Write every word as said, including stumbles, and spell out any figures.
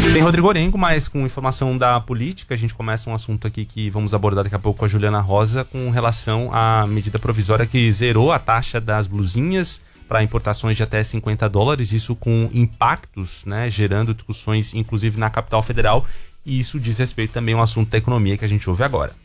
Tem Rodrigo Orengo, mas com informação da política, a gente começa um assunto aqui que vamos abordar daqui a pouco com a Juliana Rosa, com relação à medida provisória que zerou a taxa das blusinhas para importações de até cinquenta dólares, isso com impactos, né, gerando discussões inclusive na capital federal, e isso diz respeito também ao assunto da economia que a gente ouve agora.